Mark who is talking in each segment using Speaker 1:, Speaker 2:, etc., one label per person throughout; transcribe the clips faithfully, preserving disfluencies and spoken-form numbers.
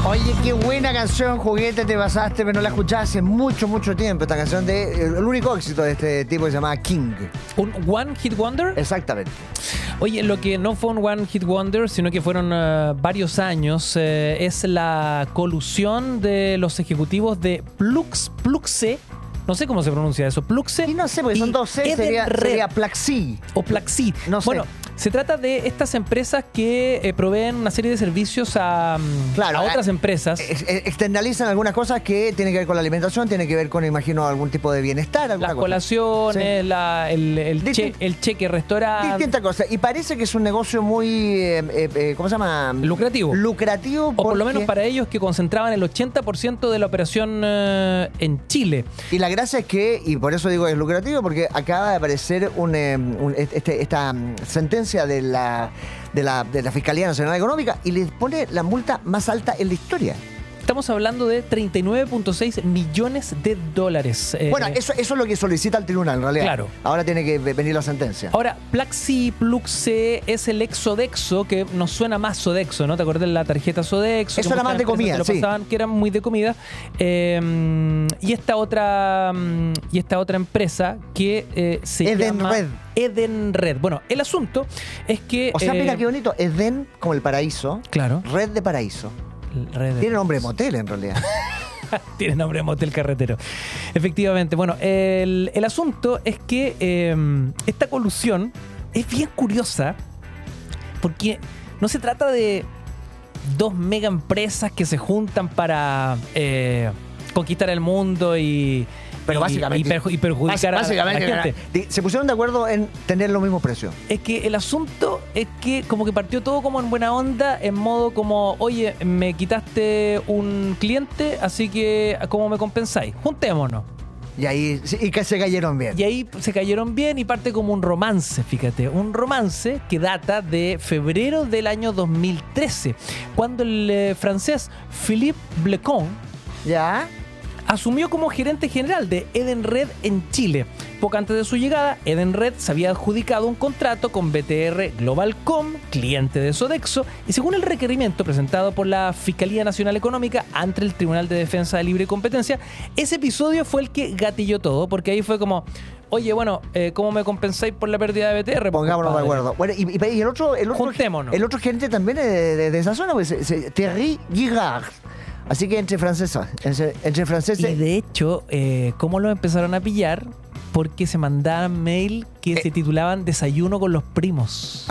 Speaker 1: Oye, qué buena canción, Juguete, te pasaste, pero no la escuchaba hace mucho, mucho tiempo. Esta canción de el único éxito de este tipo que se llamaba King.
Speaker 2: ¿Un One Hit Wonder?
Speaker 1: Exactamente.
Speaker 2: Oye, lo que no fue un One Hit Wonder, sino que fueron uh, varios años, eh, es la colusión de los ejecutivos de Plux, Pluxe. No sé cómo se pronuncia eso. Pluxe.
Speaker 1: Y no sé, porque son dos C, sería, sería Plaxi.
Speaker 2: O Plaxi.
Speaker 1: No sé.
Speaker 2: Bueno, se trata de estas empresas que eh, proveen una serie de servicios a,
Speaker 1: claro,
Speaker 2: a otras
Speaker 1: eh,
Speaker 2: empresas.
Speaker 1: Eh, externalizan algunas cosas que tienen que ver con la alimentación, tienen que ver con, imagino, algún tipo de bienestar.
Speaker 2: Las
Speaker 1: cosa.
Speaker 2: colaciones,
Speaker 1: sí.
Speaker 2: la, el, el,
Speaker 1: Distin
Speaker 2: che, el cheque restaurante.
Speaker 1: Distintas cosas. Y parece que es un negocio muy, eh, eh, ¿cómo se llama?
Speaker 2: Lucrativo.
Speaker 1: Lucrativo.
Speaker 2: O por lo menos para ellos, que concentraban el ochenta por ciento de la operación eh, en Chile.
Speaker 1: Y la gracia es que, y por eso digo es lucrativo, porque acaba de aparecer un, eh, un, este, esta um, sentencia de la, de, la, de la Fiscalía Nacional Económica y les pone la multa más alta en la historia.
Speaker 2: Estamos hablando de treinta y nueve punto seis millones de dólares. Eh,
Speaker 1: bueno, eso, eso es lo que solicita el tribunal, en realidad.
Speaker 2: Claro.
Speaker 1: Ahora tiene que venir la sentencia.
Speaker 2: Ahora, Plaxi, Pluxe es el ex Sodexo, que nos suena más Sodexo, ¿no? ¿Te acuerdas de la tarjeta Sodexo?
Speaker 1: Eso era más de comida,
Speaker 2: lo
Speaker 1: sí.
Speaker 2: pasaban, que eran muy de comida. Eh, y esta otra y esta otra empresa que eh, se llama
Speaker 1: Edenred.
Speaker 2: Edenred. Bueno, el asunto es que...
Speaker 1: O sea,
Speaker 2: eh,
Speaker 1: mira qué bonito. Eden, como el paraíso.
Speaker 2: Claro.
Speaker 1: Red de paraíso.
Speaker 2: Red de
Speaker 1: Tiene nombre de motel, en realidad.
Speaker 2: Tiene nombre de motel carretero. Efectivamente. Bueno, el, el asunto es que eh, esta colusión es bien curiosa porque no se trata de dos mega empresas que se juntan para eh, conquistar el mundo y...
Speaker 1: Pero
Speaker 2: y,
Speaker 1: básicamente,
Speaker 2: y, perju y perjudicar
Speaker 1: básicamente,
Speaker 2: a la gente.
Speaker 1: Se pusieron de acuerdo en tener los mismos precios.
Speaker 2: Es que el asunto es que como que partió todo como en buena onda, en modo como, oye, me quitaste un cliente, así que ¿cómo me compensáis? Juntémonos.
Speaker 1: Y ahí y que se cayeron bien.
Speaker 2: Y ahí se cayeron bien y parte como un romance, fíjate. Un romance que data de febrero del año dos mil trece, cuando el eh, francés Philippe Blecon
Speaker 1: ¿Ya?
Speaker 2: asumió como gerente general de Edenred en Chile. Poco antes de su llegada, Edenred se había adjudicado un contrato con B T R Globalcom, cliente de Sodexo, y según el requerimiento presentado por la Fiscalía Nacional Económica ante el Tribunal de Defensa de Libre Competencia, ese episodio fue el que gatilló todo, porque ahí fue como... Oye, bueno, eh, ¿cómo me compensáis por la pérdida de B T R?
Speaker 1: Pongámonos de acuerdo. Bueno, y, y, y el otro, el otro,
Speaker 2: Juntémonos.
Speaker 1: El otro gerente también es de, de, de esa zona, pues, es, es Thierry Girard. Así que entre franceses, entre, entre franceses.
Speaker 2: Y de hecho, eh, ¿cómo lo empezaron a pillar? Porque se mandaban mail que eh. se titulaban Desayuno con los primos.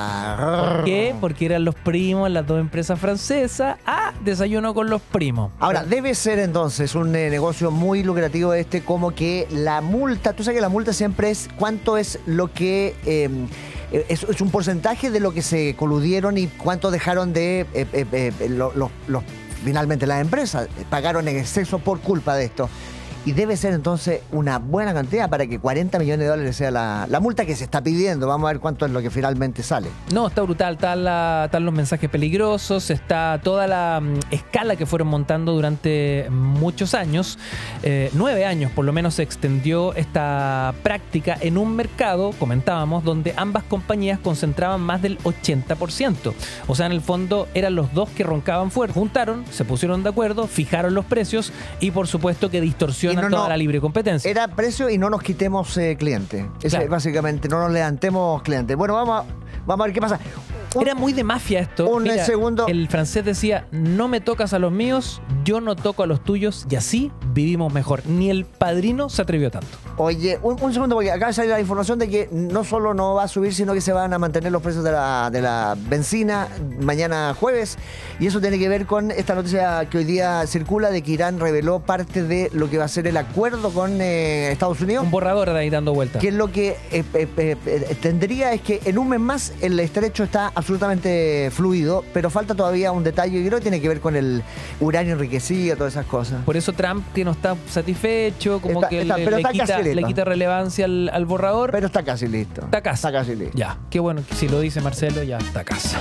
Speaker 1: Ah.
Speaker 2: ¿Por qué? Porque eran los primos, las dos empresas francesas. Ah, Desayuno con los primos.
Speaker 1: Ahora, debe ser entonces un eh, negocio muy lucrativo este, como que la multa, tú sabes que la multa siempre es cuánto es lo que... Eh, es, es un porcentaje de lo que se coludieron y cuánto dejaron de eh, eh, eh, los... Lo, lo, finalmente las empresas pagaron en exceso por culpa de esto. Y debe ser entonces una buena cantidad para que cuarenta millones de dólares sea la, la multa que se está pidiendo. Vamos a ver cuánto es lo que finalmente sale.
Speaker 2: No, está brutal. Están, la, están los mensajes peligrosos, está toda la um, escala que fueron montando durante muchos años. Eh, nueve años por lo menos se extendió esta práctica en un mercado, comentábamos, donde ambas compañías concentraban más del ochenta por ciento. O sea, en el fondo eran los dos que roncaban fuerte. Juntaron, se pusieron de acuerdo, fijaron los precios y por supuesto que distorsionan No, toda no, la libre competencia.
Speaker 1: Era precio y no nos quitemos eh, cliente. Ese,
Speaker 2: claro.
Speaker 1: Básicamente, no nos levantemos cliente. Bueno, vamos a, vamos a ver qué pasa. Un,
Speaker 2: Era muy de mafia esto.
Speaker 1: Un
Speaker 2: Mira,
Speaker 1: segundo.
Speaker 2: El francés decía, no me tocas a los míos, yo no toco a los tuyos y así vivimos mejor. Ni el padrino se atrevió tanto.
Speaker 1: Oye, un, un segundo, porque acaba de salir la información de que no solo no va a subir, sino que se van a mantener los precios de la, de la benzina mañana jueves. Y eso tiene que ver con esta noticia que hoy día circula de que Irán reveló parte de lo que va a ser el acuerdo con eh, Estados Unidos.
Speaker 2: Un borrador de ahí dando vueltas.
Speaker 1: Que es lo que eh, eh, eh, tendría es que en un mes más el estrecho está absolutamente fluido, pero falta todavía un detalle y creo que tiene que ver con el uranio enriquecido, todas esas cosas.
Speaker 2: Por eso Trump, que no está satisfecho, como
Speaker 1: está,
Speaker 2: que
Speaker 1: está,
Speaker 2: le,
Speaker 1: pero
Speaker 2: le,
Speaker 1: está
Speaker 2: quita, le quita relevancia al, al borrador.
Speaker 1: Pero está casi listo.
Speaker 2: Está casi.
Speaker 1: Está casi listo.
Speaker 2: Ya, qué bueno que si lo dice Marcelo, ya está casi.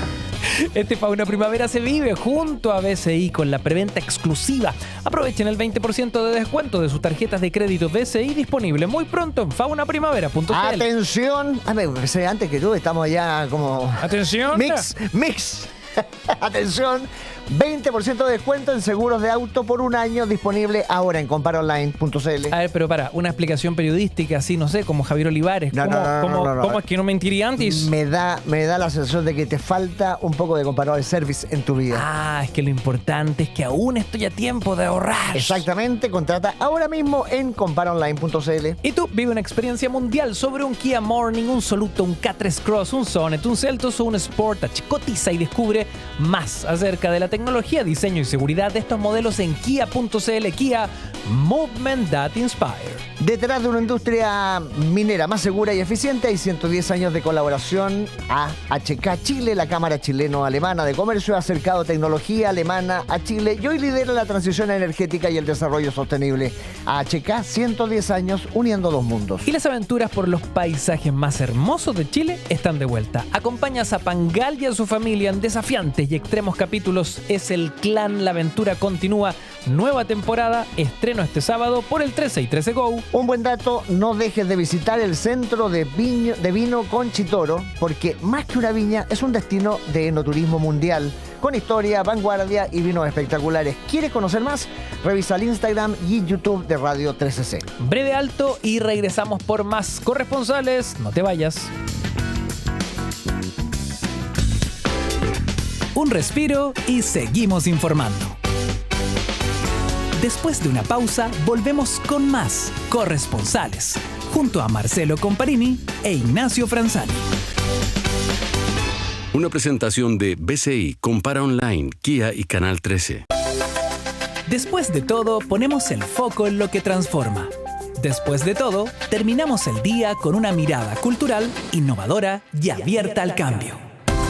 Speaker 2: Este Fauna Primavera se vive junto a B C I con la preventa exclusiva. Aprovechen el veinte por ciento de descuento de sus tarjetas de crédito B C I disponible muy pronto en fauna primavera punto c l.
Speaker 1: Atención. Ah, me pensé antes que tú, estamos ya como...
Speaker 2: Atención.
Speaker 1: Mix, mix. Atención, veinte por ciento de descuento en seguros de auto por un año, disponible ahora en compara online punto c l.
Speaker 2: A ver, pero para, una explicación periodística así, no sé, como Javier Olivares.
Speaker 1: No,
Speaker 2: ¿Cómo,
Speaker 1: no, no,
Speaker 2: cómo-
Speaker 1: no, no.
Speaker 2: cómo es que no mentiría antes?
Speaker 1: Me da, me da la sensación de que te falta un poco de comparador service en tu vida.
Speaker 2: Ah, es que lo importante es que aún estoy a tiempo de ahorrar.
Speaker 1: Exactamente, contrata ahora mismo en compara online punto c l.
Speaker 2: Y tú vive una experiencia mundial sobre un Kia Morning, un Soluto, un K tres Cross, un Sonet, un Seltos o un Sportage. Cotiza y descubre más acerca de la tecnología, diseño y seguridad de estos modelos en kia punto c l. Kia, Movement That Inspire.
Speaker 1: Detrás de una industria minera más segura y eficiente hay ciento diez años de colaboración. A H K Chile, la Cámara Chileno-Alemana de Comercio, ha acercado tecnología alemana a Chile y hoy lidera la transición energética y el desarrollo sostenible. A H K, ciento diez años uniendo dos mundos.
Speaker 2: Y las aventuras por los paisajes más hermosos de Chile están de vuelta. Acompaña a Zapangal y a su familia en desafiantes y extremos capítulos. Es el Clan, la aventura continúa. Nueva temporada, estreno este sábado por el trece y trece Go.
Speaker 1: Un buen dato, no dejes de visitar el centro de, viño, de vino Conchitoro, porque más que una viña es un destino de enoturismo mundial, con historia, vanguardia y vinos espectaculares. ¿Quieres conocer más? Revisa el Instagram y YouTube de Radio trece C.
Speaker 2: Breve alto y regresamos por más. Corresponsales, no te vayas.
Speaker 3: Un respiro y seguimos informando. Después de una pausa, volvemos con más Corresponsales, junto a Marcelo Comparini e Ignacio Franzani.
Speaker 4: Una presentación de B C I, Compara Online, Kia y Canal trece.
Speaker 3: Después de todo, ponemos el foco en lo que transforma. Después de todo, terminamos el día con una mirada cultural, innovadora y abierta al cambio.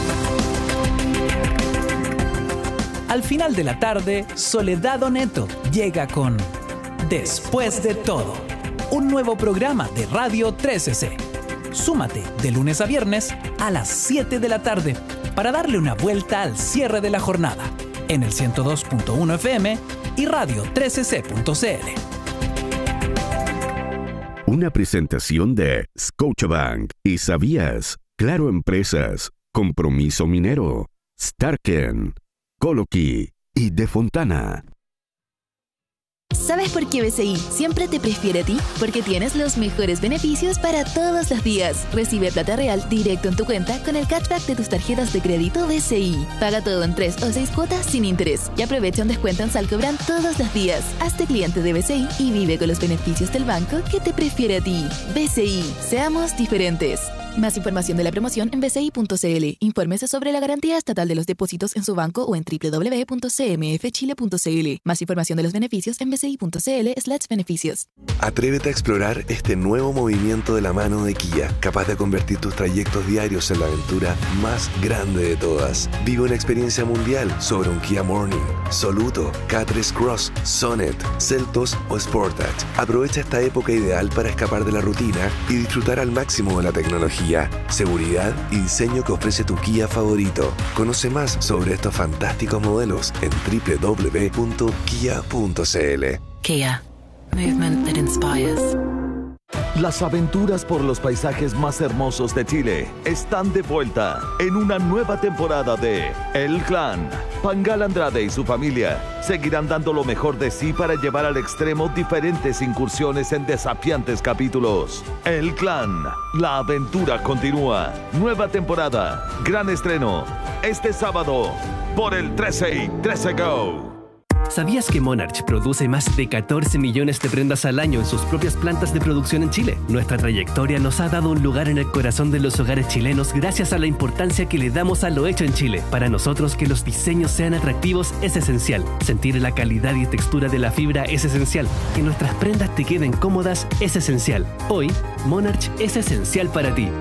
Speaker 3: Al final de la tarde, Soledad Oneto llega con Después de todo, un nuevo programa de Radio trece C. Súmate de lunes a viernes a las siete de la tarde para darle una vuelta al cierre de la jornada en el ciento dos punto uno F M y radio trece c punto c l.
Speaker 5: Una presentación de Scotiabank y ¿sabías? Claro Empresas, Compromiso Minero, Starken, Coloqui y De Fontana.
Speaker 6: ¿Sabes por qué B C I siempre te prefiere a ti? Porque tienes los mejores beneficios para todos los días. Recibe plata real directo en tu cuenta con el cashback de tus tarjetas de crédito B C I. Paga todo en tres o seis cuotas sin interés y aprovecha un descuento en Salcobran todos los días. Hazte cliente de B C I y vive con los beneficios del banco que te prefiere a ti. B C I, seamos diferentes. Más información de la promoción en b c i punto c l. Infórmese sobre la garantía estatal de los depósitos en su banco o en w w w punto c m f chile punto c l. Más información de los beneficios en b c i punto c l slash beneficios.
Speaker 7: Atrévete a explorar este nuevo movimiento de la mano de Kia, capaz de convertir tus trayectos diarios en la aventura más grande de todas. Vive una experiencia mundial sobre un Kia Morning, Soluto, K tres Cross, Sonet, Seltos o Sportage. Aprovecha esta época ideal para escapar de la rutina y disfrutar al máximo de la tecnología, seguridad y diseño que ofrece tu Kia favorito. Conoce más sobre estos fantásticos modelos en w w w punto kia punto c l.
Speaker 8: Kia. Movement that inspires.
Speaker 9: Las aventuras por los paisajes más hermosos de Chile están de vuelta en una nueva temporada de El Clan. Pangal Andrade y su familia seguirán dando lo mejor de sí para llevar al extremo diferentes incursiones en desafiantes capítulos. El Clan, la aventura continúa. Nueva temporada, gran estreno, este sábado por el trece y trece Go.
Speaker 10: ¿Sabías que Monarch produce más de catorce millones de prendas al año en sus propias plantas de producción en Chile? Nuestra trayectoria nos ha dado un lugar en el corazón de los hogares chilenos gracias a la importancia que le damos a lo hecho en Chile. Para nosotros, que los diseños sean atractivos es esencial. Sentir la calidad y textura de la fibra es esencial. Que nuestras prendas te queden cómodas es esencial. Hoy, Monarch es esencial para ti.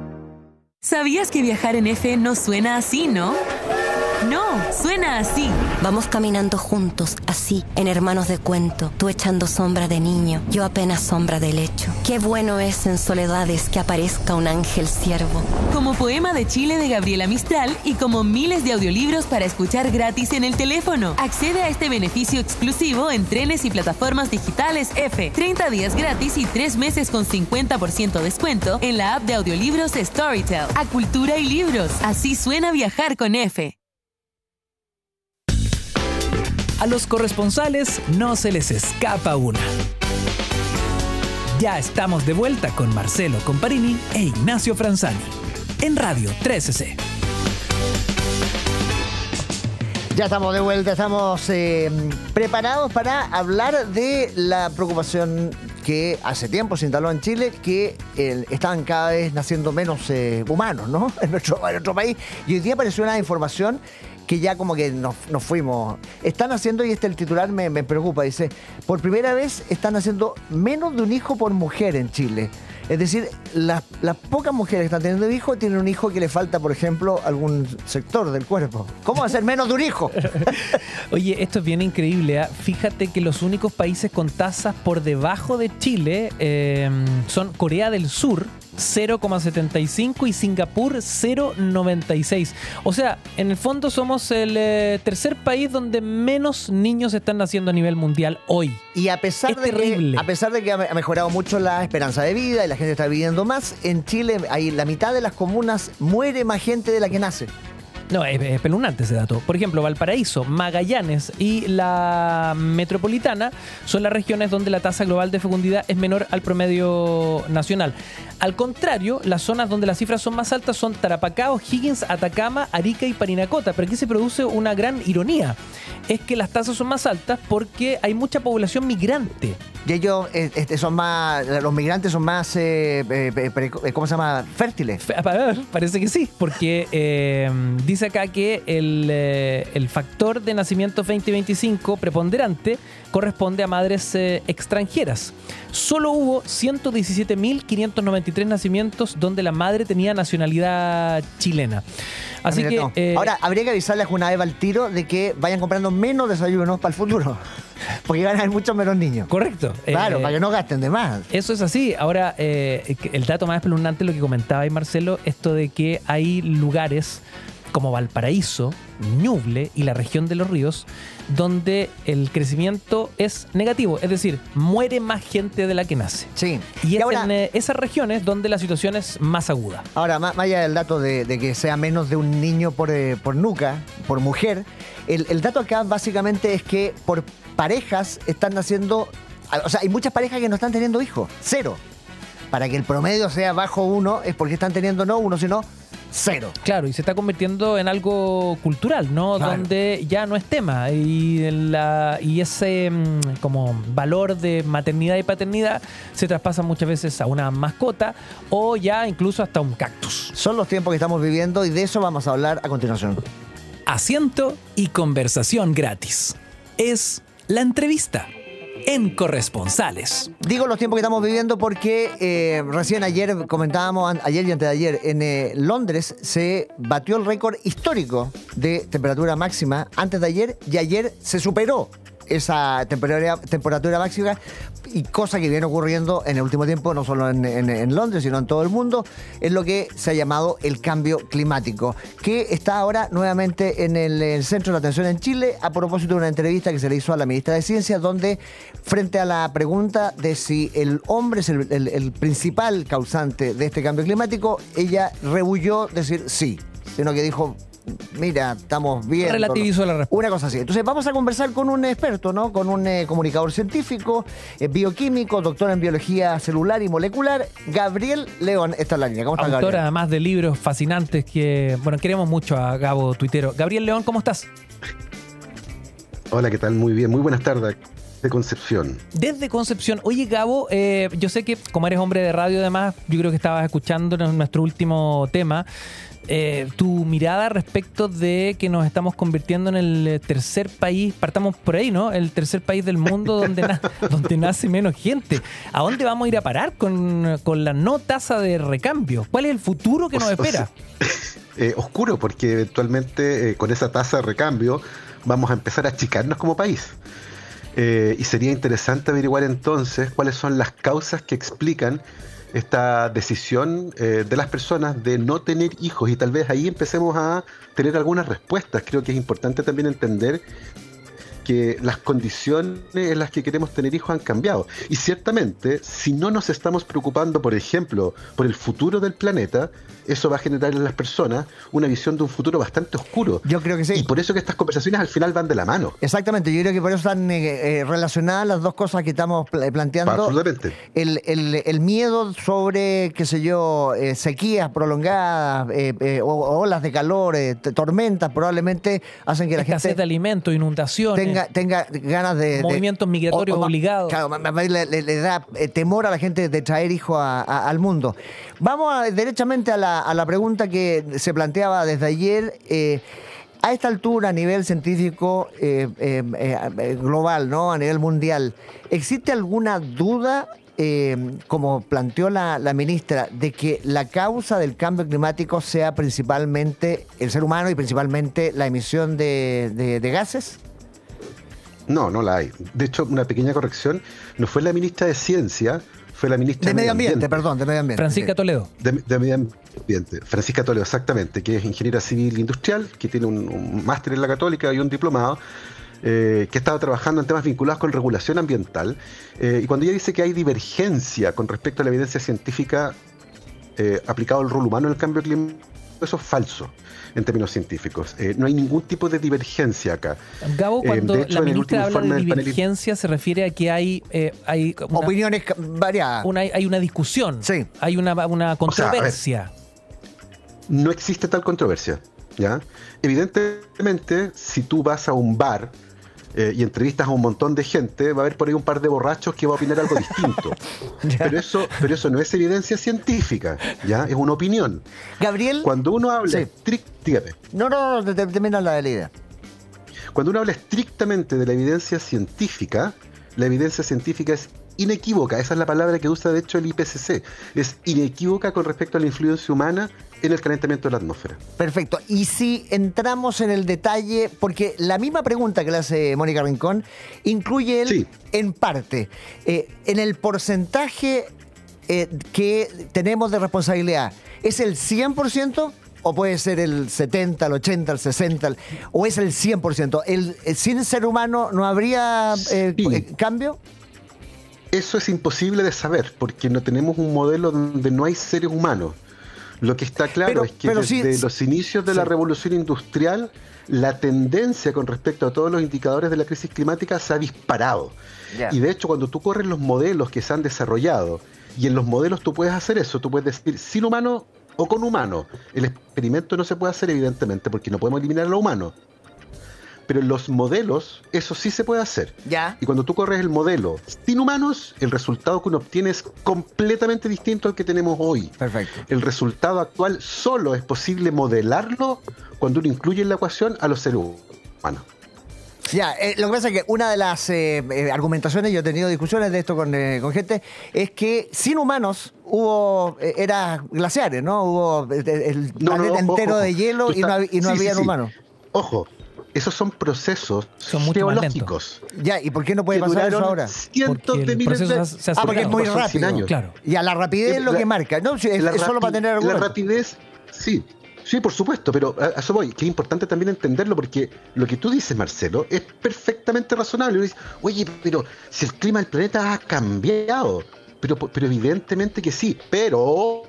Speaker 8: ¿Sabías que viajar en F no suena así, no? No, suena así.
Speaker 11: Vamos caminando juntos, así, en hermanos de cuento, tú echando sombra de niño, yo apenas sombra de lecho. Qué bueno es en soledades que aparezca un ángel siervo.
Speaker 12: Como Poema de Chile de Gabriela Mistral y como miles de audiolibros para escuchar gratis en el teléfono. Accede a este beneficio exclusivo en trenes y plataformas digitales F. treinta días gratis y tres meses con cincuenta por ciento descuento en la app de audiolibros Storytel. A cultura y libros. Así suena viajar con F.
Speaker 3: A los corresponsales no se les escapa una. Ya estamos de vuelta con Marcelo Comparini e Ignacio Franzani en Radio trece C.
Speaker 1: Ya estamos de vuelta, estamos eh, preparados para hablar de la preocupación que hace tiempo se instaló en Chile, que eh, estaban cada vez naciendo menos eh, humanos, ¿no? En nuestro, en nuestro país. Y hoy día apareció una información que ya como que nos, nos fuimos. Están haciendo, y este el titular me, me preocupa, dice, por primera vez están haciendo menos de un hijo por mujer en Chile. Es decir, las, las pocas mujeres que están teniendo hijos tienen un hijo que le falta, por ejemplo, algún sector del cuerpo. ¿Cómo va a ser menos de un hijo?
Speaker 2: Oye, esto es bien increíble, ¿eh? Fíjate que los únicos países con tasas por debajo de Chile eh, son Corea del Sur, cero coma setenta y cinco, y Singapur, cero coma noventa y seis. O sea, en el fondo somos el eh, tercer país donde menos niños están naciendo a nivel mundial hoy.
Speaker 1: Y a pesar, de que, a pesar de que ha mejorado mucho la esperanza de vida y la gente está viviendo más, en Chile hay la mitad de las comunas muere más gente de la que nace.
Speaker 2: No, es espeluznante ese dato. Por ejemplo, Valparaíso, Magallanes y la metropolitana son las regiones donde la tasa global de fecundidad es menor al promedio nacional. Al contrario, las zonas donde las cifras son más altas son Tarapacá, O'Higgins, Atacama, Arica y Parinacota. Pero aquí se produce una gran ironía. Es que las tasas son más altas porque hay mucha población migrante.
Speaker 1: Y ellos este, son más, los migrantes son más, eh, eh, ¿cómo se llama? Fértiles.
Speaker 2: Parece que sí, porque eh, dice acá que el, eh, el factor de nacimiento veinte veinticinco preponderante corresponde a madres eh, extranjeras. Solo hubo ciento diecisiete mil quinientos noventa y tres nacimientos donde la madre tenía nacionalidad chilena. Así que
Speaker 1: no.
Speaker 2: eh,
Speaker 1: ahora habría que avisarle a Junaeva al tiro de que vayan comprando menos desayunos para el futuro, porque van a haber muchos menos niños.
Speaker 2: Correcto.
Speaker 1: Claro,
Speaker 2: eh,
Speaker 1: para que no gasten de más.
Speaker 2: Eso es así. Ahora, eh, el dato más espeluznante, lo que comentaba ahí Marcelo, esto de que hay lugares como Valparaíso, Ñuble y la región de Los Ríos, donde el crecimiento es negativo, es decir, muere más gente de la que nace.
Speaker 1: Sí.
Speaker 2: Y, y es
Speaker 1: ahora,
Speaker 2: en eh, esas regiones donde la situación es más aguda.
Speaker 1: Ahora, más allá del dato de, de que sea menos de un niño por, eh, por nuca, por mujer, el, el dato acá básicamente es que por parejas están naciendo, o sea, hay muchas parejas que no están teniendo hijos, cero. Para que el promedio sea bajo uno es porque están teniendo no uno, sino cero.
Speaker 2: Claro, y se está convirtiendo en algo cultural, ¿no?
Speaker 1: Claro.
Speaker 2: Donde ya no es tema y, la, y ese como valor de maternidad y paternidad se traspasa muchas veces a una mascota o ya incluso hasta un cactus.
Speaker 1: Son los tiempos que estamos viviendo y de eso vamos a hablar a continuación.
Speaker 3: Asiento y conversación gratis. Es la entrevista en Corresponsales.
Speaker 1: Digo los tiempos que estamos viviendo porque eh, recién ayer comentábamos, ayer y antes de ayer, en eh, Londres se batió el récord histórico de temperatura máxima antes de ayer y ayer se superó esa temperatura, temperatura máxima, y cosa que viene ocurriendo en el último tiempo, no solo en, en, en Londres, sino en todo el mundo, es lo que se ha llamado el cambio climático, que está ahora nuevamente en el, el centro de la atención en Chile, a propósito de una entrevista que se le hizo a la ministra de Ciencia, donde frente a la pregunta de si el hombre es el, el, el principal causante de este cambio climático, ella rehuyó decir sí, sino que dijo: mira, estamos bien.
Speaker 2: Relativizó la respuesta.
Speaker 1: Una cosa así. Entonces vamos a conversar con un experto, ¿no? Con un eh, comunicador científico, eh, bioquímico, doctor en biología celular y molecular, Gabriel León. Está en la línea. ¿Cómo estás,
Speaker 2: Gabriel?
Speaker 1: Gabriel?
Speaker 2: Además de libros fascinantes que, bueno, queremos mucho a Gabo Tuitero. Gabriel León, ¿cómo estás?
Speaker 13: Hola, ¿qué tal? Muy bien. Muy buenas tardes. De Concepción.
Speaker 2: Desde Concepción. Oye, Gabo, eh, yo sé que como eres hombre de radio, además, yo creo que estabas escuchando nuestro último tema. Eh, tu mirada respecto de que nos estamos convirtiendo en el tercer país, partamos por ahí, ¿no? El tercer país del mundo donde, na- donde nace menos gente. ¿A dónde vamos a ir a parar con, con la no tasa de recambio? ¿Cuál es el futuro que nos espera?
Speaker 13: eh, oscuro, porque eventualmente eh, con esa tasa de recambio vamos a empezar a achicarnos como país. Eh, y sería interesante averiguar entonces cuáles son las causas que explican esta decisión eh, de las personas de no tener hijos, y tal vez ahí empecemos a tener algunas respuestas. Creo que es importante también entender que las condiciones en las que queremos tener hijos han cambiado. Y ciertamente, si no nos estamos preocupando, por ejemplo, por el futuro del planeta, eso va a generar en las personas una visión de un futuro bastante oscuro.
Speaker 1: Yo creo que sí.
Speaker 13: Y por eso que estas conversaciones al final van de la mano.
Speaker 1: Exactamente, yo creo que por eso están eh, eh, relacionadas las dos cosas que estamos pl- planteando.
Speaker 13: Absolutamente.
Speaker 1: El, el, el miedo sobre, qué sé yo, eh, sequías prolongadas, eh, eh, o, olas de calor, eh, t- tormentas, probablemente hacen que la
Speaker 2: Escasez
Speaker 1: gente
Speaker 2: de alimentos, inundaciones,
Speaker 1: tenga, tenga ganas de...
Speaker 2: movimientos
Speaker 1: de,
Speaker 2: migratorios
Speaker 1: o- o-
Speaker 2: obligados.
Speaker 1: Claro, le, le, le da eh, temor a la gente de traer hijos a, a, al mundo. Vamos a, derechamente a la, a la pregunta que se planteaba desde ayer. Eh, a esta altura, a nivel científico eh, eh, eh, global, ¿no? A nivel mundial, ¿existe alguna duda, eh, como planteó la, la ministra, de que la causa del cambio climático sea principalmente el ser humano y principalmente la emisión de, de, de gases?
Speaker 13: No, no la hay. De hecho, una pequeña corrección, no fue la ministra de Ciencia, fue la ministra
Speaker 1: de Medio Ambiente, ambiente. perdón, de Medio Ambiente.
Speaker 2: Francisca Toledo.
Speaker 13: De, de Medio Ambiente. Francisca Toledo, exactamente, que es ingeniera civil industrial, que tiene un, un máster en la Católica y un diplomado, eh, que ha estado trabajando en temas vinculados con regulación ambiental. Eh, y cuando ella dice que hay divergencia con respecto a la evidencia científica eh, aplicado al rol humano en el cambio climático, eso es falso en términos científicos. Eh, no hay ningún tipo de divergencia acá.
Speaker 2: Gabo, cuando
Speaker 13: eh, de hecho,
Speaker 2: la ministra habla de divergencia,
Speaker 13: panel...
Speaker 2: se refiere a que hay, eh, hay una,
Speaker 1: opiniones variadas.
Speaker 2: Una, hay una discusión,
Speaker 1: sí.
Speaker 2: hay una, una controversia.
Speaker 13: O sea, no existe tal controversia, ¿ya? Evidentemente, si tú vas a un bar eh, y entrevistas a un montón de gente, va a haber por ahí un par de borrachos que va a opinar algo distinto. pero eso, pero eso no es evidencia científica, ¿ya? Es una opinión.
Speaker 1: Gabriel.
Speaker 13: Cuando uno habla
Speaker 1: sí.
Speaker 13: estrictamente.
Speaker 1: No, no, no, termina la idea.
Speaker 13: Cuando uno habla estrictamente de la evidencia científica, la evidencia científica es inequívoca. Esa es la palabra que usa de hecho el I P C C. Es inequívoca con respecto a la influencia humana en el calentamiento de la atmósfera.
Speaker 1: Perfecto. Y si entramos en el detalle, porque la misma pregunta que le hace Mónica Rincón incluye él, sí. en parte, eh, en el porcentaje eh, que tenemos de responsabilidad, ¿es el cien por ciento? ¿O puede ser el setenta, el ochenta, el sesenta? ¿O es el cien por ciento? ¿El, el, ¿Sin ser humano no habría eh, sí. cambio?
Speaker 13: Eso es imposible de saber, porque no tenemos un modelo donde no hay seres humanos. Lo que está claro pero, es que desde sí, los inicios de sí. la revolución industrial, la tendencia con respecto a todos los indicadores de la crisis climática se ha disparado. Yeah. Y de hecho, cuando tú corres los modelos que se han desarrollado, y en los modelos tú puedes hacer eso, tú puedes decir sin humano o con humano. El experimento no se puede hacer, evidentemente, porque no podemos eliminar a lo humano. Pero en los modelos, eso sí se puede hacer.
Speaker 1: Ya.
Speaker 13: Y cuando tú corres el modelo sin humanos, el resultado que uno obtiene es completamente distinto al que tenemos hoy.
Speaker 1: Perfecto.
Speaker 13: El resultado actual solo es posible modelarlo cuando uno incluye en la ecuación a los seres humanos.
Speaker 1: Ya, eh, lo que pasa es que una de las eh, eh, argumentaciones, yo he tenido discusiones de esto con, eh, con gente, es que sin humanos hubo, eh, era glaciares, ¿no? Hubo eh, el
Speaker 13: no,
Speaker 1: planeta
Speaker 13: no,
Speaker 1: entero
Speaker 13: ojo,
Speaker 1: de hielo y no, hab- y no
Speaker 13: sí,
Speaker 1: habían
Speaker 13: sí, sí.
Speaker 1: humanos.
Speaker 13: Ojo. Esos son procesos
Speaker 2: son
Speaker 13: geológicos.
Speaker 1: Ya, ¿y por qué no puede pasar eso ahora?
Speaker 13: Cientos de miles de años.
Speaker 1: Ah, porque es muy rápido.
Speaker 2: Claro.
Speaker 1: Y a la rapidez es lo
Speaker 13: la,
Speaker 1: que marca. No, es, es solo para tener
Speaker 13: argumentos. La rapidez, sí. Sí, por supuesto, pero a, a eso voy, que es importante también entenderlo, porque lo que tú dices, Marcelo, es perfectamente razonable. Uno dice, oye, pero si el clima del planeta ha cambiado, pero, pero evidentemente que sí, pero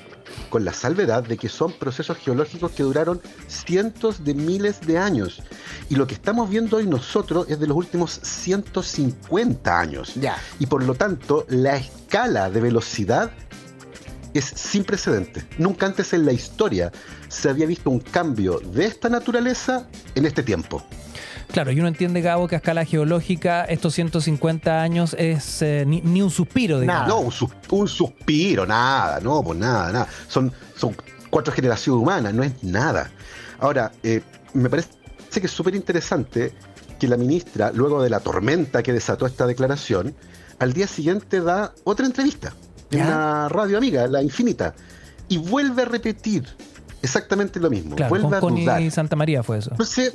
Speaker 13: con la salvedad de que son procesos geológicos que duraron cientos de miles de años. Y lo que estamos viendo hoy nosotros es de los últimos ciento cincuenta años.
Speaker 1: Ya.
Speaker 13: Y por lo tanto, la escala de velocidad es sin precedentes. Nunca antes en la historia se había visto un cambio de esta naturaleza en este tiempo.
Speaker 2: Claro, y uno entiende, Gabo, que a escala geológica estos ciento cincuenta años es eh, ni, ni un suspiro, digamos.
Speaker 13: No, un, sus, un suspiro, nada, no, pues nada, nada. Son, son cuatro generaciones humanas, no es nada. Ahora, eh, me parece que es súper interesante que la ministra, luego de la tormenta que desató esta declaración, al día siguiente da otra entrevista en una radio amiga, La Infinita, y vuelve a repetir exactamente lo mismo.
Speaker 2: Claro,
Speaker 13: Vuelve
Speaker 2: con
Speaker 13: a dudar.
Speaker 2: Connie Santa María fue eso.
Speaker 13: Entonces,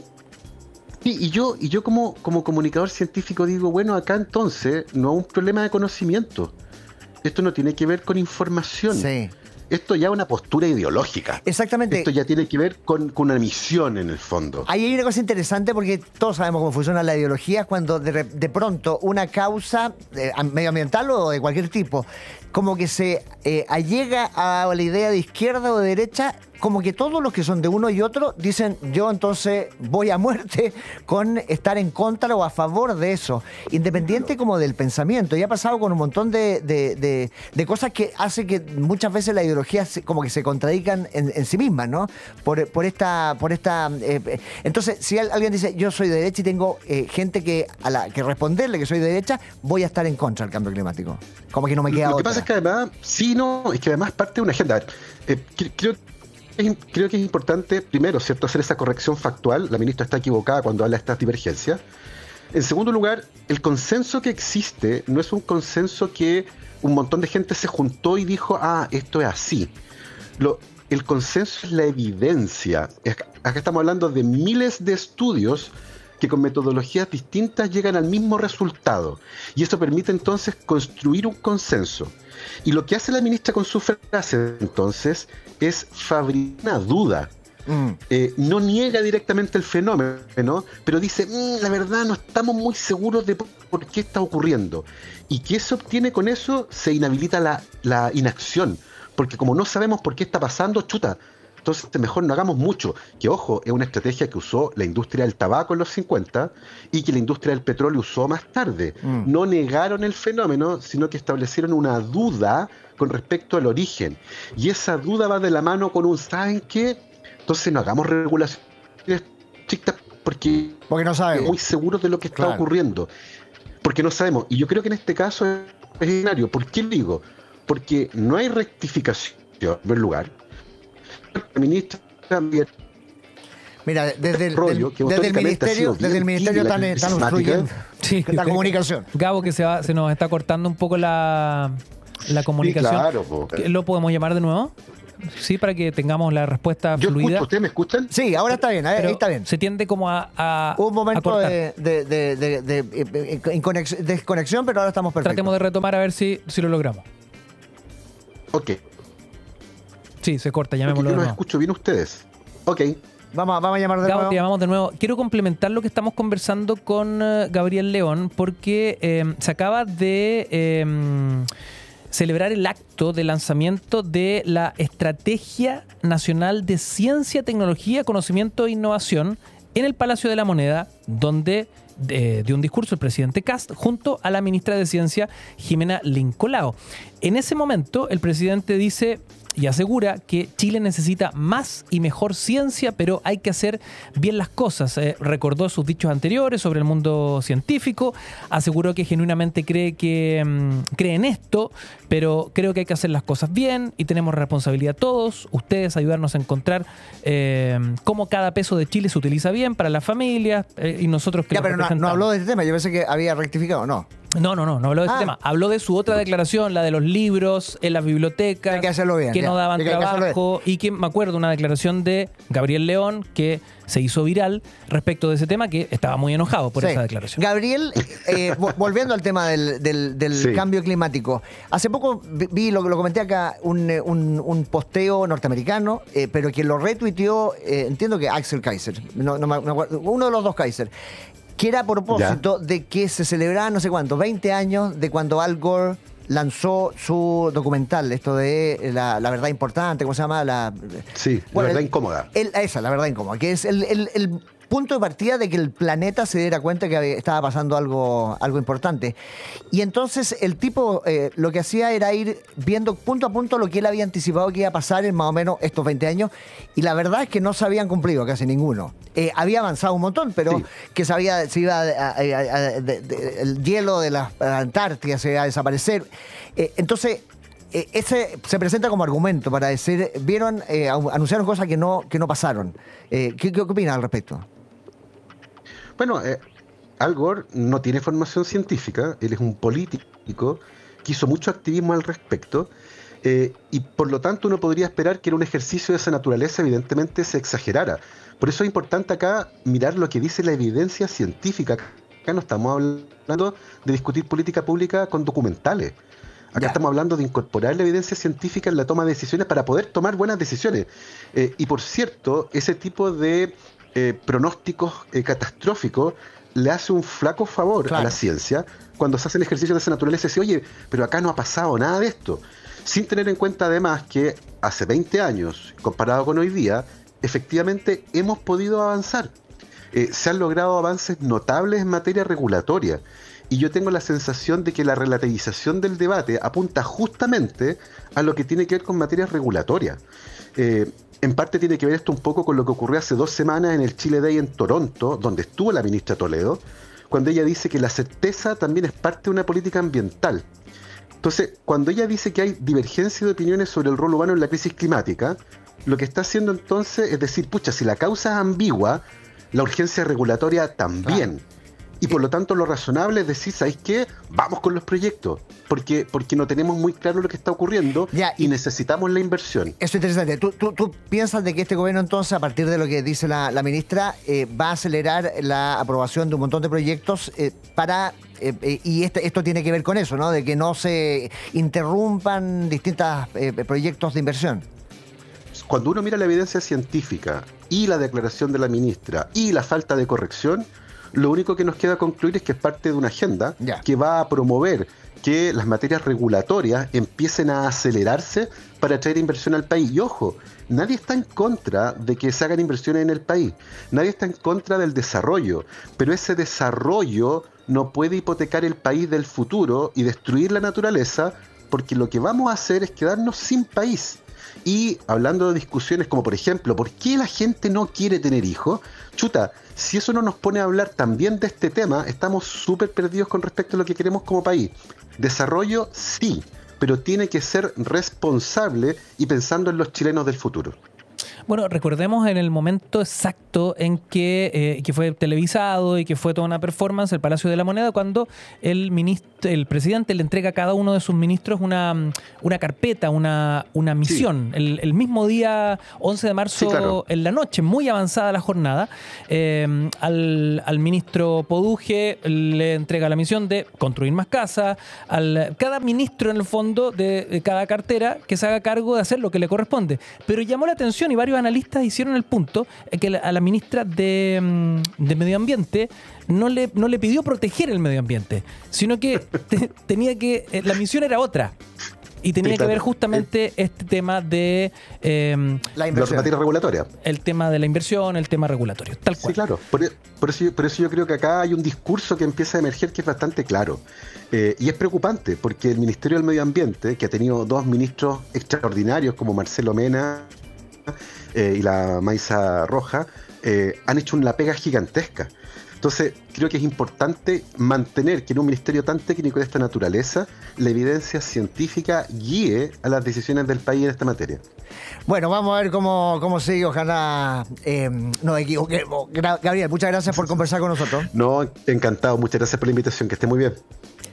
Speaker 13: sí, y yo, y yo como, como comunicador científico digo, bueno, acá entonces no es un problema de conocimiento. Esto no tiene que ver con información.
Speaker 1: Sí.
Speaker 13: Esto ya es una postura ideológica.
Speaker 1: Exactamente.
Speaker 13: Esto ya tiene que ver con, con una misión en el fondo.
Speaker 1: Ahí hay una cosa interesante porque todos sabemos cómo funciona la ideología cuando de, de pronto una causa eh, medioambiental o de cualquier tipo como que se eh, allega a la idea de izquierda o de derecha, como que todos los que son de uno y otro dicen yo entonces voy a muerte con estar en contra o a favor de eso, independiente como del pensamiento. Y ha pasado con un montón de, de, de, de cosas que hace que muchas veces la ideología se, como que se contradican en, en sí mismas, ¿no? Por, por esta... Por esta eh, entonces, si alguien dice yo soy de derecha y tengo eh, gente que a la que responderle que soy de derecha, voy a estar en contra del cambio climático. Como que no me queda
Speaker 13: Lo que
Speaker 1: otra.
Speaker 13: pasa es que además, sí, no, es que además parte de una agenda. A ver, eh, creo, creo que es importante, primero, ¿cierto?, hacer esa corrección factual. La ministra está equivocada cuando habla de estas divergencias. En segundo lugar, el consenso que existe no es un consenso que un montón de gente se juntó y dijo, ah, esto es así. Lo, el consenso es la evidencia. Acá estamos hablando de miles de estudios que con metodologías distintas llegan al mismo resultado. Y eso permite entonces construir un consenso. Y lo que hace la ministra con su frase entonces es fabricar una duda. Mm. Eh, no niega directamente el fenómeno, pero dice, mmm, la verdad no estamos muy seguros de por qué está ocurriendo. ¿Y qué se obtiene con eso? Se inhabilita la, la inacción. Porque como no sabemos por qué está pasando, chuta, entonces mejor no hagamos mucho. Que ojo, es una estrategia que usó la industria del tabaco en los cincuenta y que la industria del petróleo usó más tarde. Mm. No negaron el fenómeno, sino que establecieron una duda con respecto al origen. Y esa duda va de la mano con un, ¿saben qué? Entonces no hagamos regulaciones estrictas porque,
Speaker 1: porque no sabemos.
Speaker 13: Muy seguros de lo que está
Speaker 1: claro.
Speaker 13: ocurriendo. Porque no sabemos. Y yo creo que en este caso es escenario. ¿Por qué lo digo? Porque no hay rectificación en primer lugar. La ministra también.
Speaker 1: Mira, desde el,
Speaker 13: rollo,
Speaker 1: del, desde el ministerio, desde el ministerio están, están obstruyendo
Speaker 2: sí,
Speaker 1: la comunicación.
Speaker 2: Gabo, que se va, se nos está cortando un poco la, la comunicación.
Speaker 13: Sí, claro, po.
Speaker 2: ¿Lo podemos llamar de nuevo? Sí, para que tengamos la respuesta
Speaker 13: Yo
Speaker 2: fluida.
Speaker 13: Escucho, ¿ustedes me escuchan?
Speaker 1: Sí, ahora está bien, ahí está bien.
Speaker 2: Se tiende como a, a
Speaker 1: un momento
Speaker 2: a
Speaker 1: de, de, de, de, de, de desconexión, pero ahora estamos perfectos.
Speaker 2: Tratemos de retomar a ver si, si lo logramos.
Speaker 13: Ok.
Speaker 2: Sí, se corta, llamémoslo
Speaker 13: Yo
Speaker 2: de
Speaker 13: los
Speaker 2: nuevo.
Speaker 13: escucho bien ustedes. Ok.
Speaker 1: Vamos, vamos a llamar de
Speaker 2: Gabo,
Speaker 1: nuevo.
Speaker 2: te llamamos de nuevo. Quiero complementar lo que estamos conversando con uh, Gabriel León, porque eh, se acaba de eh, celebrar el acto de lanzamiento de la Estrategia Nacional de Ciencia, Tecnología, Conocimiento e Innovación en el Palacio de la Moneda, donde de, de un discurso el presidente Kast junto a la ministra de Ciencia, Jimena Lincolao. En ese momento, el presidente dice y asegura que Chile necesita más y mejor ciencia, pero hay que hacer bien las cosas. Eh, recordó sus dichos anteriores sobre el mundo científico, aseguró que genuinamente cree que mmm, cree en esto, pero creo que hay que hacer las cosas bien y tenemos responsabilidad todos, ustedes, ayudarnos a encontrar eh, cómo cada peso de Chile se utiliza bien para las familias eh, y nosotros que
Speaker 1: ya, pero no, no habló de este tema, yo pensé que había rectificado, ¿no?
Speaker 2: No, no, no, no habló de ah. este tema. Habló de su otra declaración, la de los libros en las bibliotecas,
Speaker 1: hay que hacerlo bien,
Speaker 2: que
Speaker 1: ya.
Speaker 2: no daban
Speaker 1: que
Speaker 2: trabajo, y que me acuerdo una declaración de Gabriel León que se hizo viral respecto de ese tema, que estaba muy enojado por
Speaker 1: sí.
Speaker 2: esa declaración.
Speaker 1: Gabriel, eh, volviendo al tema del, del, del sí. cambio climático, hace poco vi, lo, lo comenté acá, un, un, un posteo norteamericano, eh, pero quien lo retuiteó, eh, entiendo que Axel Kaiser, no, no, no, uno de los dos Kaiser, que era a propósito ya. de que se celebraban no sé cuánto, veinte años de cuando Al Gore lanzó su documental, esto de la, la verdad importante, ¿cómo se llama? La,
Speaker 13: sí, bueno, la verdad el, incómoda.
Speaker 1: El, esa, la verdad incómoda, que es el, el, el punto de partida de que el planeta se diera cuenta que estaba pasando algo, algo importante. Y entonces el tipo eh, lo que hacía era ir viendo punto a punto lo que él había anticipado que iba a pasar en más o menos estos veinte años, y la verdad es que no se habían cumplido casi ninguno. Eh, había avanzado un montón, pero sí. que se, había, se iba a, a, a, a, de, de, el hielo de la Antártida se iba a desaparecer. Eh, entonces, eh, ese se presenta como argumento para decir, vieron, eh, anunciaron cosas que no, que no pasaron. Eh, ¿qué, ¿Qué opinas al respecto?
Speaker 13: Bueno, eh, Al Gore no tiene formación científica, él es un político que hizo mucho activismo al respecto, Eh, y por lo tanto uno podría esperar que en un ejercicio de esa naturaleza evidentemente se exagerara. Por eso es importante acá mirar lo que dice la evidencia científica. Acá no estamos hablando de discutir política pública con documentales. Acá ya. Estamos hablando de incorporar la evidencia científica en la toma de decisiones para poder tomar buenas decisiones. Eh, y por cierto, ese tipo de eh, pronósticos eh, catastróficos le hace un flaco favor claro. a la ciencia cuando se hacen ejercicios de esa naturaleza y dice, oye, pero acá no ha pasado nada de esto. Sin tener en cuenta además que hace veinte años, comparado con hoy día, efectivamente hemos podido avanzar. Eh, se han logrado avances notables en materia regulatoria. Y yo tengo la sensación de que la relativización del debate apunta justamente a lo que tiene que ver con materias regulatorias. Eh, en parte tiene que ver esto un poco con lo que ocurrió hace dos semanas en el Chile Day en Toronto, donde estuvo la ministra Toledo, cuando ella dice que la certeza también es parte de una política ambiental. Entonces, cuando ella dice que hay divergencia de opiniones sobre el rol humano en la crisis climática, lo que está haciendo entonces es decir, pucha, si la causa es ambigua, la urgencia regulatoria también. Claro. Y por lo tanto lo razonable es decir, ¿sabéis qué? Vamos con los proyectos, porque, porque no tenemos muy claro lo que está ocurriendo ya, y, y necesitamos la inversión.
Speaker 1: Eso es interesante. ¿Tú, tú, tú piensas de que este gobierno entonces, a partir de lo que dice la, la ministra, eh, va a acelerar la aprobación de un montón de proyectos eh, para... Eh, eh, y este, esto tiene que ver con eso, ¿no? De que no se interrumpan distintos eh, proyectos de inversión.
Speaker 13: Cuando uno mira la evidencia científica y la declaración de la ministra y la falta de corrección, lo único que nos queda concluir es que es parte de una agenda ya. que va a promover que las materias regulatorias empiecen a acelerarse para traer inversión al país. Y ojo, nadie está en contra de que se hagan inversiones en el país, nadie está en contra del desarrollo, pero ese desarrollo no puede hipotecar el país del futuro y destruir la naturaleza, porque lo que vamos a hacer es quedarnos sin país. Y hablando de discusiones como por ejemplo, ¿por qué la gente no quiere tener hijos? Chuta, si eso no nos pone a hablar también de este tema, estamos súper perdidos con respecto a lo que queremos como país. Desarrollo, sí, pero tiene que ser responsable y pensando en los chilenos del futuro.
Speaker 2: Bueno, recordemos en el momento exacto en que, eh, que fue televisado y que fue toda una performance el Palacio de la Moneda, cuando el ministro, el presidente le entrega a cada uno de sus ministros una, una carpeta, una, una misión. Sí. El, el mismo día once de marzo, sí, claro. en la noche, muy avanzada la jornada, eh, al, al ministro Poduje le entrega la misión de construir más casas, al cada ministro en el fondo de, de cada cartera que se haga cargo de hacer lo que le corresponde. Pero llamó la atención y varios analistas hicieron el punto que a la ministra de, de Medio Ambiente no le, no le pidió proteger el medio ambiente, sino que te, tenía que eh, la misión era otra y tenía sí, claro. que ver justamente eh, este tema de eh,
Speaker 13: la inversión, la materia regulatoria,
Speaker 2: el tema de la inversión, el tema regulatorio, tal cual.
Speaker 13: Sí, claro. Por, por, eso, por eso yo creo que acá hay un discurso que empieza a emerger que es bastante claro. Eh, y es preocupante porque el Ministerio del Medio Ambiente, que ha tenido dos ministros extraordinarios como Marcelo Mena eh, y la Maisa Roja, eh, han hecho una pega gigantesca. Entonces, creo que es importante mantener que en un ministerio tan técnico de esta naturaleza, la evidencia científica guíe a las decisiones del país en esta materia.
Speaker 1: Bueno, vamos a ver cómo, cómo sigue. Ojalá eh, nos equivoquemos. Gabriel, muchas gracias por conversar con nosotros.
Speaker 13: No, encantado. Muchas gracias por la invitación. Que esté muy bien.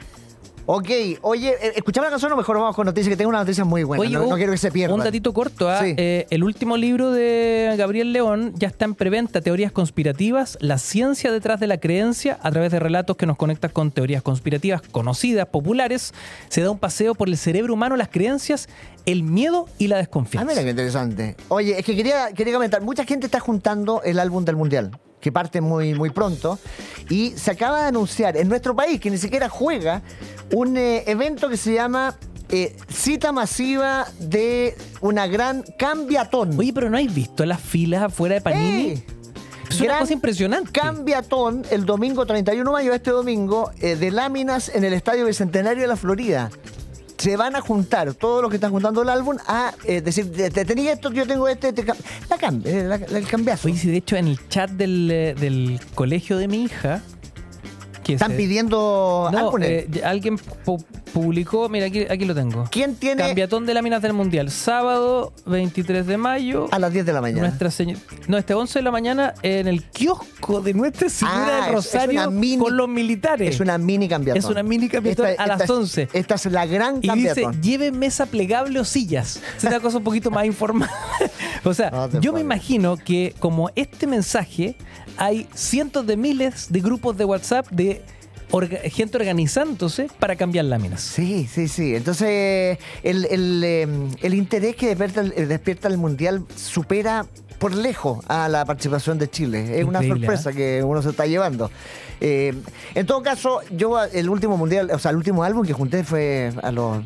Speaker 1: Ok, oye, ¿escuchamos la canción o mejor vamos con noticias? Que tengo una noticia muy buena, oye, no, no quiero que se pierda.
Speaker 2: Un datito corto, ¿eh? Sí. Eh, el último libro de Gabriel León ya está en preventa, Teorías Conspirativas, la ciencia detrás de la creencia, a través de relatos que nos conectan con teorías conspirativas conocidas, populares. Se da un paseo por el cerebro humano, las creencias, el miedo y la desconfianza.
Speaker 1: Ah, mira qué interesante. Oye, es que quería, quería comentar, mucha gente está juntando el álbum del Mundial, que parte muy, muy pronto, y se acaba de anunciar en nuestro país, que ni siquiera juega, un eh, evento que se llama eh, Cita Masiva de una gran cambiatón.
Speaker 2: Oye, pero ¿no habéis visto las filas afuera de Panini?
Speaker 1: ¡Eh!
Speaker 2: Es una cosa impresionante.
Speaker 1: Cambiatón el domingo treinta y uno de mayo, este domingo, eh, de láminas en el Estadio Bicentenario de la Florida. Se van a juntar todos los que están juntando el álbum a eh, decir, te, te tenía esto, yo tengo este, te, la cambia, la, la, el cambiazo.
Speaker 2: Oye, si de hecho en el chat del, del colegio de mi hija...
Speaker 1: ¿Están se... pidiendo
Speaker 2: no,
Speaker 1: álbumes?
Speaker 2: Eh, alguien po publicó, mira, aquí, aquí lo tengo.
Speaker 1: ¿Quién tiene?
Speaker 2: Cambiatón de láminas del Mundial. Sábado veintitrés de mayo.
Speaker 1: A las diez de la mañana.
Speaker 2: Nuestra señora, no, este once de la mañana en el kiosco de Nuestra Señora
Speaker 1: Ah,
Speaker 2: del
Speaker 1: es- es
Speaker 2: Rosario
Speaker 1: una mini-
Speaker 2: con los militares.
Speaker 1: Es una mini cambiatón.
Speaker 2: Es una mini cambiatón
Speaker 1: Esta-
Speaker 2: a las
Speaker 1: esta es-
Speaker 2: once.
Speaker 1: Esta es la gran
Speaker 2: Y dice,
Speaker 1: cambiatón.
Speaker 2: lleve mesa plegable o sillas. Es una cosa un poquito más informal. O sea,
Speaker 1: No te
Speaker 2: yo me
Speaker 1: pongas.
Speaker 2: imagino que como este mensaje, hay cientos de miles de grupos de WhatsApp de orga- gente organizándose para cambiar láminas.
Speaker 1: Sí, sí, sí. Entonces, el, el, eh, el interés que despierta el, despierta el Mundial supera por lejos a la participación de Chile. Es una
Speaker 2: Increíble,
Speaker 1: sorpresa que uno se está llevando. Eh, en todo caso, yo el último Mundial, o sea, el último álbum que junté fue a los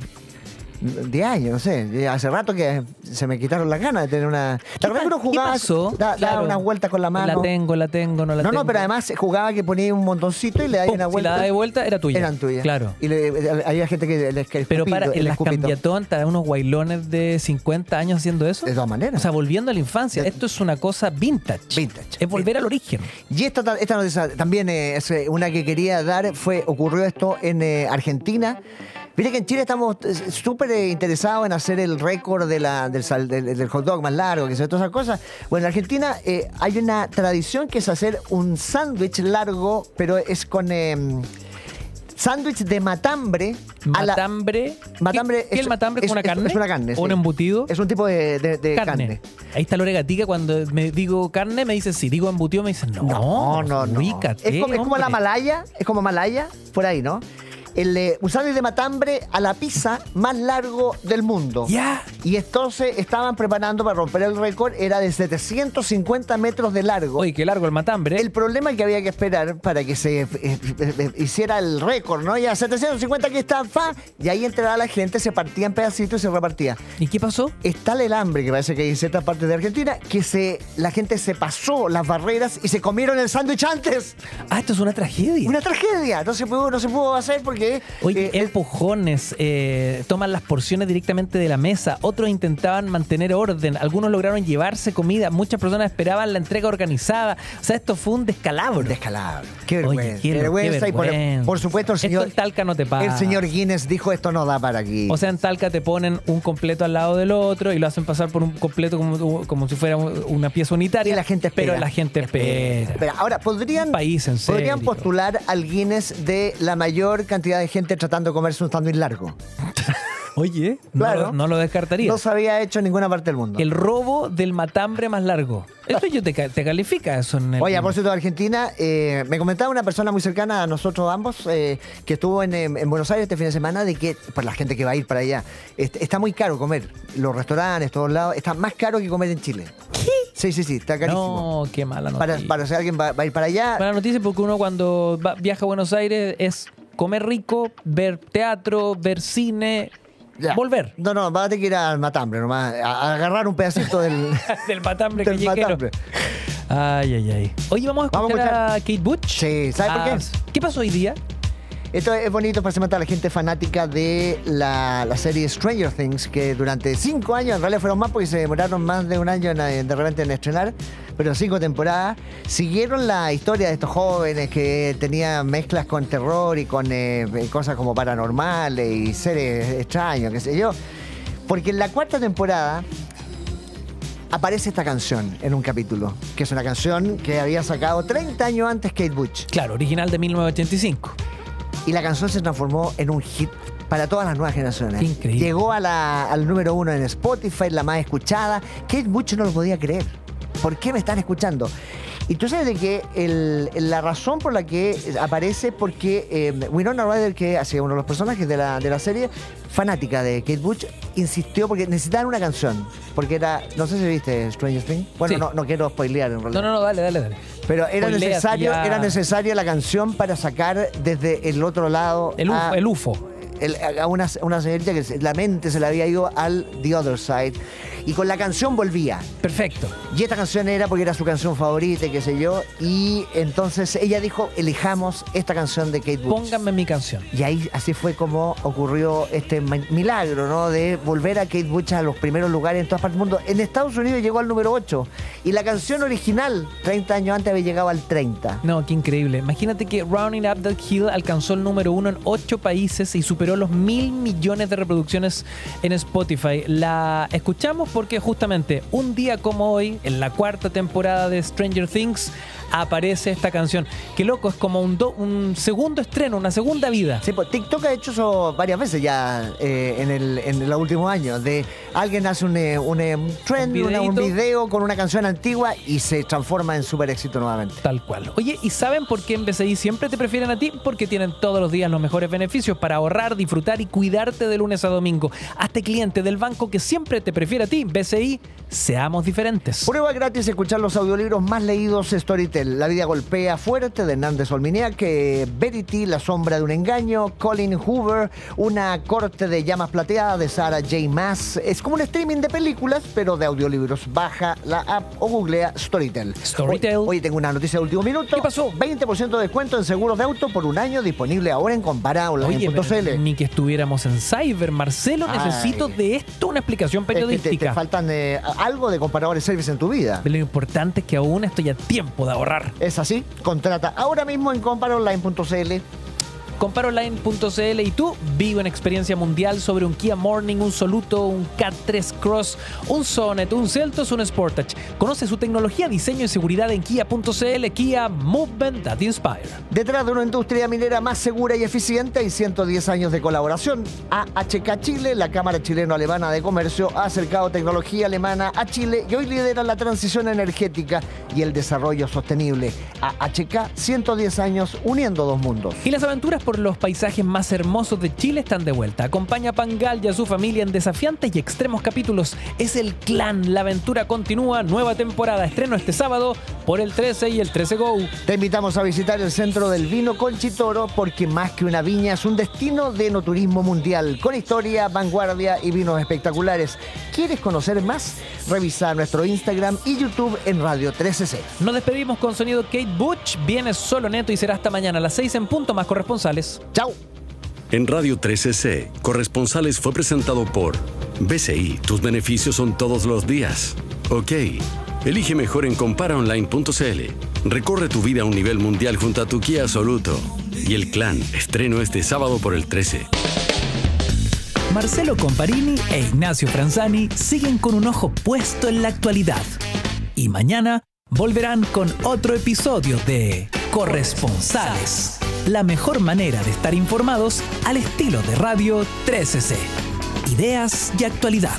Speaker 1: diez años, no sé. Hace rato que se me quitaron las ganas de tener una... ¿Te acuerdas que uno
Speaker 2: ¿Qué
Speaker 1: jugaba?
Speaker 2: pasó?
Speaker 1: Da- Daba
Speaker 2: Claro.
Speaker 1: unas vueltas con la mano.
Speaker 2: La tengo, la tengo, no la
Speaker 1: no,
Speaker 2: tengo.
Speaker 1: no, pero además jugaba que ponía un montoncito y le daba
Speaker 2: Pum,
Speaker 1: una
Speaker 2: si
Speaker 1: vuelta.
Speaker 2: la da de vuelta, era tuya.
Speaker 1: Eran tuyas.
Speaker 2: Claro.
Speaker 1: Y le- había gente que les que el
Speaker 2: Pero
Speaker 1: escupito-
Speaker 2: para, en
Speaker 1: el
Speaker 2: las
Speaker 1: escupito.
Speaker 2: cambiatón, ¿te unos guailones de cincuenta años haciendo eso?
Speaker 1: De todas maneras.
Speaker 2: O sea, volviendo a la infancia.
Speaker 1: De-
Speaker 2: Esto es una cosa vintage.
Speaker 1: Vintage.
Speaker 2: Es volver al origen.
Speaker 1: Y esta, ta- esta noticia también eh, es eh, una que quería dar, fue ocurrió esto en eh, Argentina. Viste que en Chile estamos eh, súper eh, interesados en hacer el récord de la, del, sal- del, del hot dog más largo, que sea todas esas cosas. Bueno, en Argentina eh, hay una tradición que es hacer un sándwich largo, pero es con eh, sándwich de matambre. a la-
Speaker 2: Matambre.
Speaker 1: matambre
Speaker 2: ¿Qué, qué es el matambre?
Speaker 1: es-
Speaker 2: ¿Una
Speaker 1: es-
Speaker 2: carne?
Speaker 1: Es una carne.
Speaker 2: ¿O un
Speaker 1: sí.
Speaker 2: embutido?
Speaker 1: Es un tipo de, de- de
Speaker 2: carne.
Speaker 1: carne.
Speaker 2: Ahí está Lore Gatica. Cuando me digo carne, me dice sí. Digo embutido, me dice no.
Speaker 1: No, no, no.
Speaker 2: ubícate,
Speaker 1: es, como, es como la
Speaker 2: hombre.
Speaker 1: malaya, es como malaya, por ahí, ¿no? El eh, un sándwich de matambre a la pizza más largo del mundo.
Speaker 2: Ya.
Speaker 1: Y entonces estaban preparando para romper el récord, era de setecientos cincuenta metros de largo.
Speaker 2: Oye, qué largo el matambre.
Speaker 1: El problema es que había que esperar para que se eh, eh, eh, hiciera el récord, ¿no? Ya setecientos cincuenta aquí está, fa, y ahí entraba la gente, se partía en pedacitos y se repartía.
Speaker 2: ¿Y qué pasó?
Speaker 1: Está el hambre que parece que hay en ciertas partes de Argentina, que se la gente se pasó las barreras y se comieron el sándwich antes.
Speaker 2: Ah, esto es una tragedia.
Speaker 1: Una tragedia. No se pudo, no se pudo hacer porque...
Speaker 2: Oye,
Speaker 1: eh,
Speaker 2: empujones, eh, toman las porciones directamente de la mesa, otros intentaban mantener orden, algunos lograron llevarse comida, muchas personas esperaban la entrega organizada. O sea, esto fue un descalabro.
Speaker 1: Un descalabro. Qué
Speaker 2: Oye,
Speaker 1: vergüenza.
Speaker 2: qué,
Speaker 1: qué vergüenza.
Speaker 2: qué
Speaker 1: Y por,
Speaker 2: vergüenza.
Speaker 1: por supuesto el señor...
Speaker 2: Esto en Talca no te pasa.
Speaker 1: El señor Guinness dijo esto no da para aquí.
Speaker 2: O sea, en Talca te ponen un completo al lado del otro y lo hacen pasar por un completo como, como si fuera una pieza unitaria.
Speaker 1: Y la gente espera.
Speaker 2: Pero la gente espera.
Speaker 1: Espera, ahora, ¿podrían,
Speaker 2: Un país en
Speaker 1: podrían
Speaker 2: serio.
Speaker 1: postular al Guinness de la mayor cantidad de gente tratando de comerse un sándwich largo?
Speaker 2: Oye,
Speaker 1: Claro.
Speaker 2: no, lo- no lo descartaría.
Speaker 1: No se había hecho en ninguna parte del mundo.
Speaker 2: El robo del matambre más largo. Eso yo te, ca- te califica eso en el...
Speaker 1: Oye, por cierto, de Argentina, eh, me comentaba una persona muy cercana a nosotros ambos, eh, que estuvo en, em, en Buenos Aires este fin de semana, de que, por la gente que va a ir para allá, est- está muy caro comer. Los restaurantes, todos lados, está más caro que comer en Chile. ¿Qué? Sí, sí, sí, está carísimo.
Speaker 2: No, qué mala noticia.
Speaker 1: Para, para si alguien va, va a ir para allá,
Speaker 2: Mala noticia porque uno cuando va- viaja a Buenos Aires es comer rico, ver teatro, ver cine,
Speaker 1: ya.
Speaker 2: volver.
Speaker 1: No, no, va a tener que ir al matambre nomás, a, a agarrar un pedacito del,
Speaker 2: Del matambre
Speaker 1: del
Speaker 2: callejero.
Speaker 1: matambre.
Speaker 2: Ay, ay, ay. Oye, vamos a
Speaker 1: Vamos a
Speaker 2: escuchar a Kate Bush.
Speaker 1: Sí, ¿sabe por qué?
Speaker 2: ¿Qué pasó hoy día?
Speaker 1: Esto es bonito para a la gente fanática de la, la serie Stranger Things, que durante cinco años, en realidad fueron más porque se demoraron más de un año en, en- de repente en estrenar, pero cinco temporadas, siguieron la historia de estos jóvenes que tenían mezclas con terror y con eh, cosas como paranormales y seres extraños, qué sé yo. Porque en la cuarta temporada aparece esta canción en un capítulo, que es una canción que había sacado treinta años antes Kate Bush.
Speaker 2: Claro, original de mil novecientos ochenta y cinco.
Speaker 1: Y la canción se transformó en un hit para todas las nuevas generaciones.
Speaker 2: Qué increíble.
Speaker 1: Llegó a la- al número uno en Spotify, la más escuchada. Kate Bush no lo podía creer. ¿Por qué me están escuchando? Y tú sabes de que el- la razón por la que aparece es porque eh, Winona Ryder, que hacía uno de los personajes de la, de la serie, fanática de Kate Bush, insistió porque necesitaban una canción. Porque era, no sé si viste Stranger Things. Bueno,
Speaker 2: Sí.
Speaker 1: no, no quiero spoilear en realidad.
Speaker 2: No, no, no, dale, dale, dale.
Speaker 1: Pero era
Speaker 2: Spoileas
Speaker 1: necesario,
Speaker 2: ya.
Speaker 1: era necesaria la canción para sacar desde el otro lado
Speaker 2: El U F O.
Speaker 1: a,
Speaker 2: El U F O.
Speaker 1: el- a una, una señorita que se- la mente se le había ido al The Other Side. Y con la canción volvía.
Speaker 2: Perfecto.
Speaker 1: Y esta canción era porque era su canción favorita, y qué sé yo. Y entonces ella dijo, elijamos esta canción de Kate Bush.
Speaker 2: Pónganme mi canción.
Speaker 1: Y ahí así fue como ocurrió este mi- milagro, ¿no? De volver a Kate Bush a los primeros lugares en todas partes del mundo. En Estados Unidos llegó al número ocho. Y la canción original, treinta años antes, había llegado al treinta.
Speaker 2: No, qué increíble. Imagínate que Running Up That Hill alcanzó el número uno en ocho países y superó superó los mil millones de reproducciones en Spotify. La escuchamos porque justamente un día como hoy, en la cuarta temporada de Stranger Things, aparece esta canción. Qué loco, es como un, do, un segundo estreno, una segunda vida.
Speaker 1: Sí, pues TikTok ha hecho eso varias veces ya eh, en, el, en los últimos años. De alguien hace un, un, un trend, un, una, un video con una canción antigua y se transforma en súper éxito nuevamente.
Speaker 2: Tal cual. Oye, ¿y saben por qué en B C I siempre te prefieren a ti? Porque tienen todos los días los mejores beneficios para ahorrar, disfrutar y cuidarte de lunes a domingo. Hazte cliente del banco que siempre te prefiere a ti. B C I, seamos diferentes.
Speaker 1: Prueba gratis escuchar los audiolibros más leídos Storytel. La vida golpea fuerte de Hernández Olminiac, que Verity, La sombra de un engaño, Colin Hoover, Una corte de llamas plateadas de Sarah J. Maas. Es como un streaming de películas, pero de audiolibros. Baja la app o googlea Storytel.
Speaker 2: Storytel.
Speaker 1: Hoy, hoy tengo una noticia de último minuto.
Speaker 2: ¿Qué pasó?
Speaker 1: veinte por ciento de descuento en seguros de auto por un año, disponible ahora en compara online punto c l.
Speaker 2: Ni que estuviéramos en Cyber. Marcelo,
Speaker 1: Ay.
Speaker 2: necesito de esto una explicación periodística.
Speaker 1: Es que te, te faltan eh, algo de comparadores service en tu vida.
Speaker 2: Lo importante es que aún estoy a tiempo de ahorrar.
Speaker 1: ¿Es así? Contrata ahora mismo en compara online punto c l.
Speaker 2: compara online punto c l y tú vive una experiencia mundial sobre un Kia Morning, un Soluto, un Cat tres Cross, un Sonet, un Seltos, un Sportage. Conoce su tecnología, diseño y seguridad en kia punto c l. Kia, Movement that Inspire.
Speaker 1: Detrás de una industria minera más segura y eficiente y ciento diez años de colaboración, A H K Chile, la Cámara Chileno-Alemana de Comercio, ha acercado tecnología alemana a Chile y hoy lidera la transición energética y el desarrollo sostenible. A H K, ciento diez años uniendo dos mundos.
Speaker 2: Y las aventuras por los paisajes más hermosos de Chile están de vuelta. Acompaña a Pangal y a su familia en desafiantes y extremos capítulos. Es el Clan. La aventura continúa. Nueva temporada. Estreno este sábado por el trece y el trece Go.
Speaker 1: Te invitamos a visitar el Centro del Vino Conchitoro porque más que una viña es un destino de enoturismo mundial con historia, vanguardia y vinos espectaculares. ¿Quieres conocer más? Revisa nuestro Instagram y YouTube en Radio trece C.
Speaker 2: Nos despedimos con sonido Kate Bush. Viene Solo Neto y será hasta mañana a las seis en punto, más corresponsales.
Speaker 1: ¡Chao!
Speaker 4: En Radio trece C, Corresponsales fue presentado por B C I. Tus beneficios son todos los días. Ok. Elige mejor en compara online punto c l. Recorre tu vida a un nivel mundial junto a tu Kia Soluto. Y el Clan. Estreno este sábado por el trece.
Speaker 3: Marcelo Comparini e Ignacio Franzani siguen con un ojo puesto en la actualidad. Y mañana volverán con otro episodio de Corresponsales. La mejor manera de estar informados al estilo de Radio trece C. Ideas y actualidad.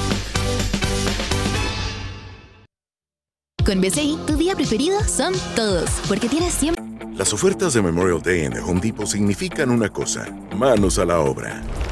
Speaker 6: Con B C I, tu día preferido son todos, porque tienes siempre...
Speaker 14: Las ofertas de Memorial Day en The Home Depot significan una cosa: manos a la obra.